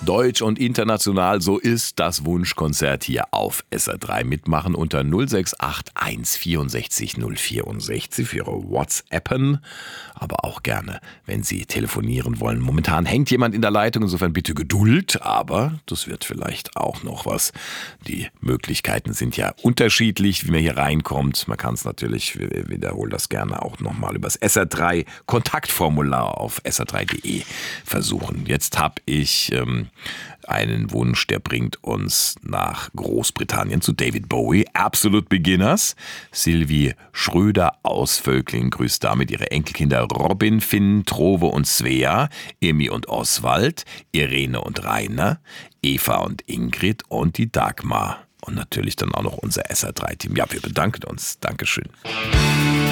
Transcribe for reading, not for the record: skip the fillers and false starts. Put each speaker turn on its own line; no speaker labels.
Deutsch und international, so ist das Wunschkonzert hier auf SR3. Mitmachen unter 0681 64 064 für Ihre WhatsAppen, aber auch gerne, wenn Sie telefonieren wollen. Momentan hängt jemand in der Leitung, insofern bitte Geduld, aber das wird vielleicht auch noch was. Die Möglichkeiten sind ja unterschiedlich, wie man hier reinkommt. Man kann es natürlich, wir wiederholen das gerne auch nochmal übers SR3 Kontaktformular auf sr3.de versuchen. Jetzt habe ich einen Wunsch, der bringt uns nach Großbritannien zu David Bowie. Absolute Beginners. Sylvie Schröder aus Völkling grüßt damit ihre Enkelkinder Robin, Finn, Trove und Svea, Emmy und Oswald, Irene und Rainer, Eva und Ingrid und die Dagmar. Und natürlich dann auch noch unser SR3-Team. Ja, wir bedanken uns. Dankeschön.